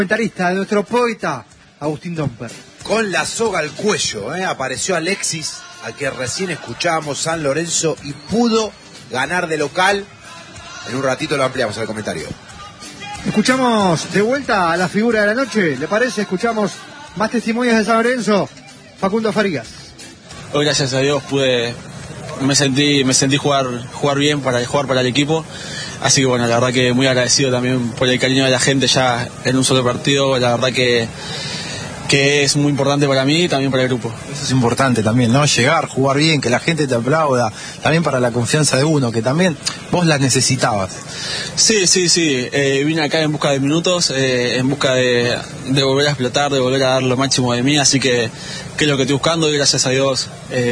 Comentarista de nuestro poeta Agustín Domper. Con la soga al cuello, apareció Alexis, a que recién escuchábamos, San Lorenzo, y pudo ganar de local. En un ratito lo ampliamos el comentario. Escuchamos de vuelta a la figura de la noche, ¿le parece? Escuchamos más testimonios de San Lorenzo. Facundo Farías. Hoy, gracias a Dios, me sentí jugar bien, jugar para el equipo. Así que bueno, la verdad que muy agradecido también por el cariño de la gente ya en un solo partido. La verdad que es muy importante para mí y también para el grupo. Eso es importante también, ¿no? Llegar, jugar bien, que la gente te aplauda, también para la confianza de uno, que también vos las necesitabas. Sí. Vine acá en busca de minutos, en busca de volver a explotar, de volver a dar lo máximo de mí, así que es lo que estoy buscando y gracias a Dios,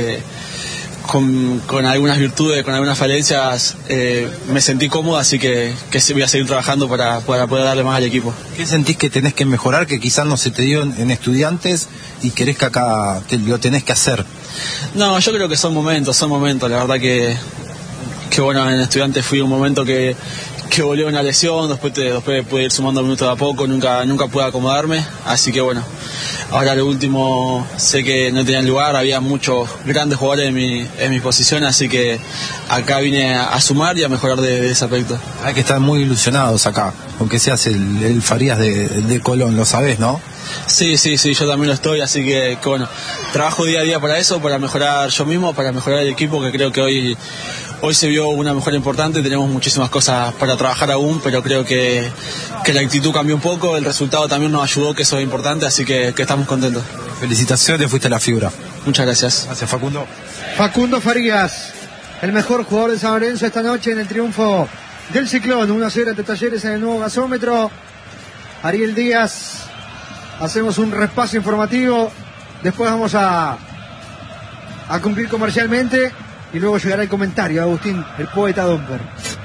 con algunas virtudes, con algunas falencias, me sentí cómodo, así que voy a seguir trabajando para poder darle más al equipo. ¿Qué sentís que tenés que mejorar, que quizás no se te dio en Estudiantes y querés que acá lo tenés que hacer? No, yo creo que son momentos, la verdad que bueno, en Estudiantes fui un momento que volvió una lesión, después pude ir sumando minutos de a poco, nunca pude acomodarme, así que bueno, ahora lo último sé que no tenían lugar, había muchos grandes jugadores en mi posición, así que acá vine a sumar y a mejorar de ese aspecto. Hay que estar muy ilusionados acá, aunque seas el Farías de Colón, lo sabés, ¿no? Sí, yo también lo estoy, así que bueno, trabajo día a día para eso, para mejorar yo mismo, para mejorar el equipo, que creo que hoy se vio una mejora importante. Tenemos muchísimas cosas para trabajar aún, pero creo que la actitud cambió un poco, el resultado también nos ayudó, que eso es importante, así que estamos contentos. Felicitaciones, fuiste la figura. Muchas gracias. Gracias, Facundo. Facundo Farías, el mejor jugador de San Lorenzo esta noche en el triunfo del Ciclón, 1-0 ante Talleres en el nuevo gasómetro. Ariel Díaz, hacemos un repaso informativo, después vamos a cumplir comercialmente y luego llegará el comentario de Agustín, el poeta Domper.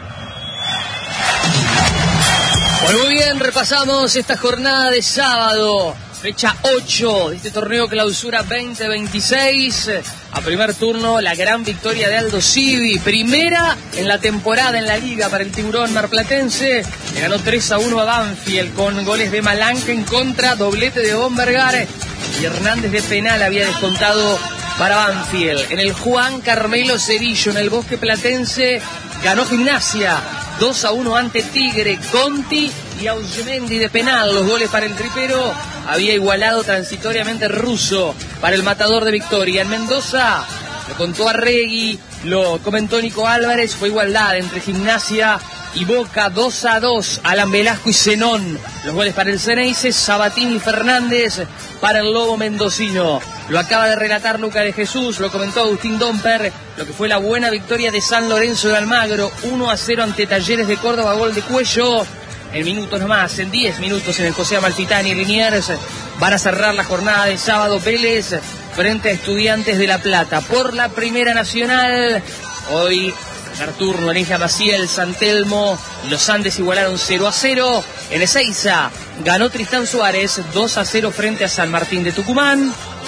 Bueno, muy bien, repasamos esta jornada de sábado, fecha 8 de este torneo Clausura 2026. A primer turno, la gran victoria de Aldo Civi, primera en la temporada en la liga para el tiburón marplatense. Le ganó 3-1 a Banfield con goles de Malanca en contra, doblete de Bombergar y Hernández de penal había descontado para Banfield. En el Juan Carmelo Cerillo, en el Bosque Platense, ganó Gimnasia 2-1 ante Tigre. Conti y Augemendi de penal, los goles para el tripero. Había igualado transitoriamente Russo para el matador de Victoria. En Mendoza, lo contó Arregui, lo comentó Nico Álvarez, fue igualdad entre Gimnasia y Boca, 2-2, Alan Velasco y Zenón. Los goles para el Ceneice, Sabatini y Fernández para el Lobo mendocino. Lo acaba de relatar Luca de Jesús, lo comentó Agustín Domper, lo que fue la buena victoria de San Lorenzo de Almagro, 1-0 ante Talleres de Córdoba, gol de Cuello. En minutos nomás, en 10 minutos en el José Amalfitani y Liniers van a cerrar la jornada de sábado. Vélez frente a Estudiantes de La Plata. Por la Primera Nacional, hoy primer turno, Areja Maciel, San Telmo y los Andes igualaron 0-0. En Ezeiza ganó Tristán Suárez 2-0 frente a San Martín de Tucumán.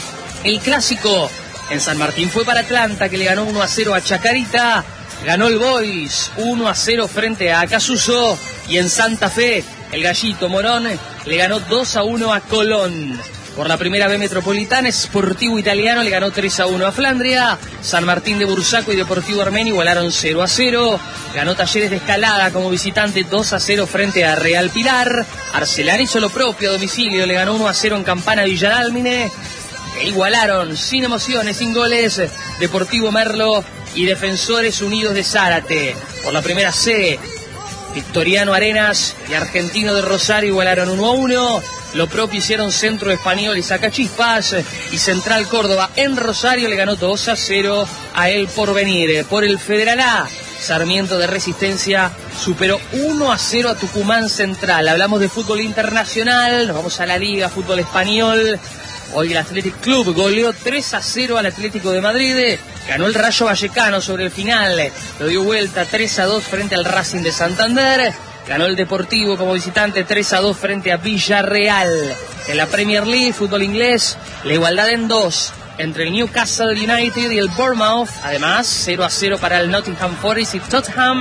El clásico en San Martín fue para Atlanta, que le ganó 1-0 a Chacarita. Ganó el Boys 1-0 frente a Acasuso. Y en Santa Fe, el Gallito Morón le ganó 2-1 a Colón. Por la primera B metropolitana, Sportivo Italiano le ganó 3-1 a Flandria. San Martín de Bursaco y Deportivo Armenio igualaron 0-0. Ganó Talleres de Escalada como visitante 2-0 frente a Real Pilar. Arcelana hizo lo propio a domicilio, le ganó 1-0 en Campana Villadálmine. E igualaron sin emociones, sin goles, Deportivo Merlo y Defensores Unidos de Zárate. Por la primera C, Victoriano Arenas y Argentino de Rosario igualaron 1-1. Lo propio hicieron Centro Español y Sacachispas. Y Central Córdoba en Rosario le ganó 2-0 a El Porvenir. Por el Federal A, Sarmiento de Resistencia superó 1-0 a Tucumán Central. Hablamos de fútbol internacional, nos vamos a la Liga Fútbol Español. Hoy el Athletic Club goleó 3-0 al Atlético de Madrid. Ganó el Rayo Vallecano sobre el final. Lo dio vuelta 3-2 frente al Racing de Santander. Ganó el Deportivo como visitante 3-2 frente a Villarreal. En la Premier League, fútbol inglés, la igualdad en 2 entre el Newcastle United y el Bournemouth. Además, 0-0 para el Nottingham Forest y Tottenham.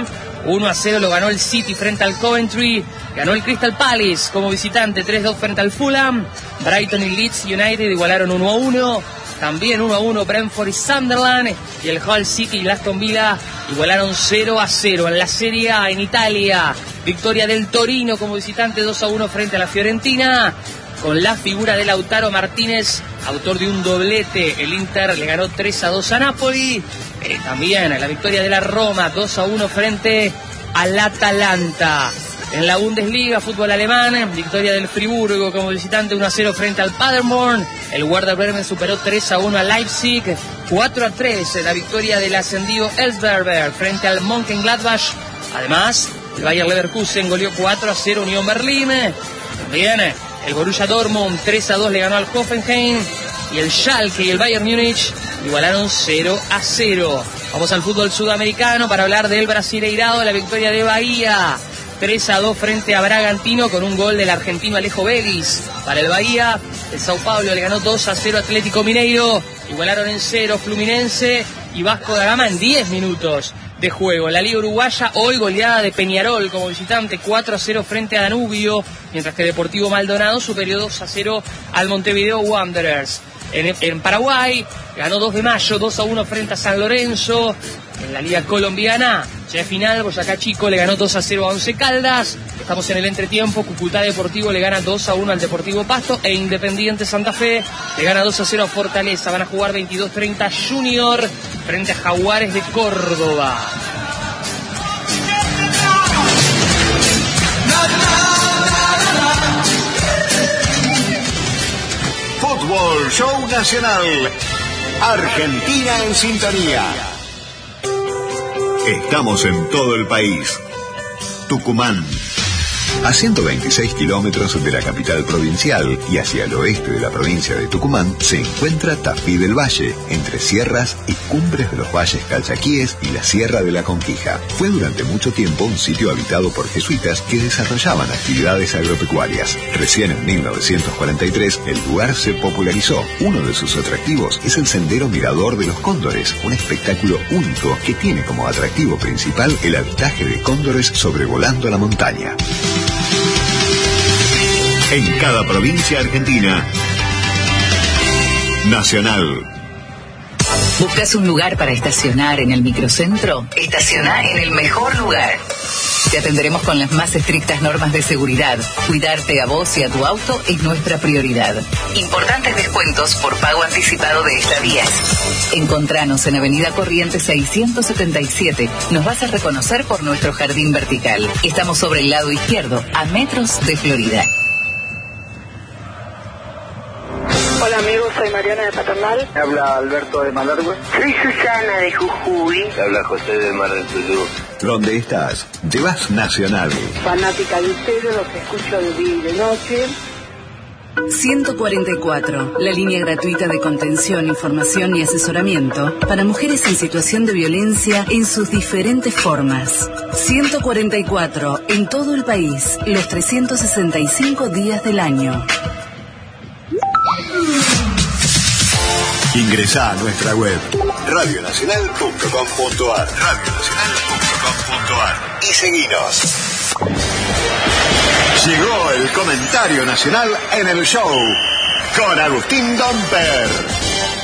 1-0 lo ganó el City frente al Coventry. Ganó el Crystal Palace como visitante 3-2 frente al Fulham. Brighton y Leeds United igualaron 1-1. También 1-1 Brentford y Sunderland. Y el Hull City y Aston Villa igualaron 0-0. En la Serie A en Italia, victoria del Torino como visitante 2-1 frente a la Fiorentina, con la figura de Lautaro Martínez, autor de un doblete. El Inter le ganó 3-2 a Napoli. También la victoria de la Roma 2-1 frente al Atalanta. En la Bundesliga, fútbol alemán, victoria del Friburgo como visitante 1-0 frente al Paderborn. El Werder Bremen superó 3-1 a Leipzig. 4-3 la victoria del ascendido Elfsberg frente al Mönchengladbach. Además, el Bayer Leverkusen goleó 4-0 Unión Berlín. También el Borussia Dortmund 3-2 le ganó al Hoffenheim. Y el Schalke y el Bayern Múnich igualaron 0-0. Vamos al fútbol sudamericano para hablar del Brasileirao, la victoria de Bahía 3-2 frente a Bragantino, con un gol del argentino Alejo Vélez. Para el Bahía, el Sao Paulo le ganó 2-0 Atlético Mineiro. Igualaron en 0 Fluminense y Vasco da Gama en 10 minutos de juego. La Liga Uruguaya, hoy goleada de Peñarol como visitante 4-0 frente a Danubio, mientras que Deportivo Maldonado superó 2-0 al Montevideo Wanderers. En Paraguay ganó 2 de mayo 2-1 frente a San Lorenzo. En la Liga Colombiana, ya final, Boyacá Chico le ganó 2-0 a Once Caldas. Estamos en el entretiempo, Cúcuta Deportivo le gana 2-1 al Deportivo Pasto e Independiente Santa Fe le gana 2-0 a Fortaleza. Van a jugar 22:30 Junior frente a Jaguares de Córdoba. Fútbol Show Nacional. Argentina en sintonía. Estamos en todo el país. Tucumán. A 126 kilómetros de la capital provincial y hacia el oeste de la provincia de Tucumán se encuentra Tafí del Valle, entre sierras y cumbres de los valles Calchaquíes y la Sierra de la Conquija. Fue durante mucho tiempo un sitio habitado por jesuitas que desarrollaban actividades agropecuarias. Recién en 1943 el lugar se popularizó. Uno de sus atractivos es el Sendero Mirador de los Cóndores, un espectáculo único que tiene como atractivo principal el avistaje de cóndores sobrevolando la montaña. En cada provincia argentina, Nacional. ¿Buscas un lugar para estacionar en el microcentro? Estaciona en el mejor lugar. Te atenderemos con las más estrictas normas de seguridad. Cuidarte a vos y a tu auto es nuestra prioridad. Importantes descuentos por pago anticipado de estadías. Encontranos en Avenida Corrientes 677. Nos vas a reconocer por nuestro jardín vertical. Estamos sobre el lado izquierdo, a metros de Florida. Hola amigos, soy Mariana de Paternal. Me habla Alberto de Malargüe. Soy Susana de Jujuy. Me habla José de Mar del Tuyú. ¿Dónde estás? Llevas Nacional. Fanática de ustedes, los que escucho de día y de noche. 144, la línea gratuita de contención, información y asesoramiento para mujeres en situación de violencia en sus diferentes formas. 144, en todo el país, los 365 días del año. Ingresá a nuestra web radionacional.com.ar radionacional.com.ar y seguinos. Llegó el comentario nacional en el show con Agustín Domper.